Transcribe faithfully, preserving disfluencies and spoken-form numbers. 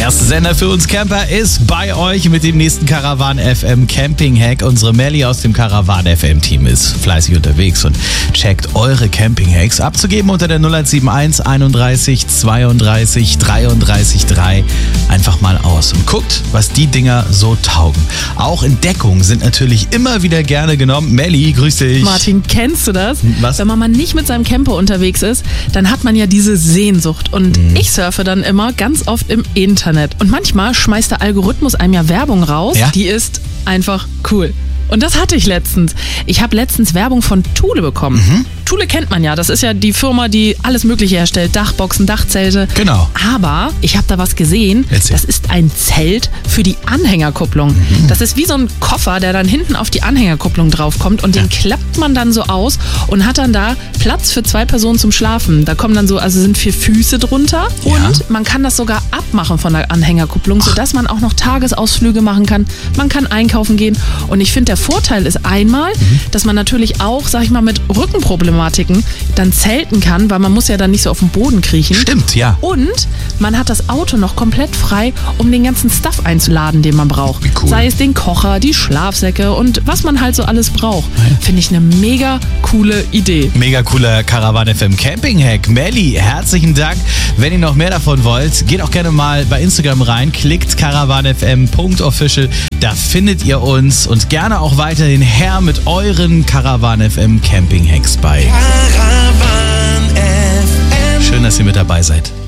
erste Sender für uns Camper ist bei euch mit dem nächsten Caravan F M Camping Hack. Unsere Melli aus dem Caravan F M Team ist fleißig unterwegs und checkt eure Camping Hacks. Abzugeben unter der null eins sieben eins einunddreißig zweiunddreißig dreiunddreißig drei. Einfach mal aus und guckt, was die Dinger so taugen. Auch Entdeckungen sind natürlich immer wieder gerne genommen. Melli, grüß dich. Martin, kennst du das? Was? Wenn man mal nicht mit seinem Camper unterwegs ist, dann hat man ja diese Sehnsucht. Und mhm. ich surfe dann immer ganz oft im Internet. Und manchmal schmeißt der Algorithmus einem ja Werbung raus, ja? Die ist einfach cool. Und das hatte ich letztens. Ich habe letztens Werbung von Thule bekommen. Mhm. Thule kennt man ja, das ist ja die Firma, die alles Mögliche herstellt, Dachboxen, Dachzelte. Genau. Aber ich habe da was gesehen, Erzähl. Das ist ein Zelt für die Anhängerkupplung. Mhm. Das ist wie so ein Koffer, der dann hinten auf die Anhängerkupplung draufkommt und ja. den klappt man dann so aus und hat dann da Platz für zwei Personen zum Schlafen. Da kommen dann so, also sind vier Füße drunter ja. und man kann das sogar abmachen von der Anhängerkupplung, Ach. sodass man auch noch Tagesausflüge machen kann. Man kann einkaufen gehen und ich finde, der Vorteil ist einmal, mhm. dass man natürlich auch, sag ich mal, mit Rückenproblematiken dann zelten kann, weil man muss ja dann nicht so auf den Boden kriechen. Stimmt, ja. Und man hat das Auto noch komplett frei, um den ganzen Stuff einzuladen, den man braucht. Wie cool. Sei es den Kocher, die Schlafsäcke und was man halt so alles braucht. Ja. Finde ich eine mega coole Idee. Mega cooler Caravan F M Camping Hack. Melli, herzlichen Dank. Wenn ihr noch mehr davon wollt, geht auch gerne mal bei Instagram rein, klickt caravan f m punkt official. Da findet ihr uns und gerne auch weiterhin her mit euren Caravan F M Camping Hacks bei. Caravan F M. Schön, dass ihr mit dabei seid.